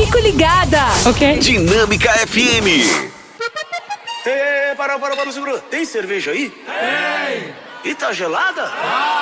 Fico ligada. Ok. Dinâmica FM. Para, segura. Tem cerveja aí? Tem. E tá gelada?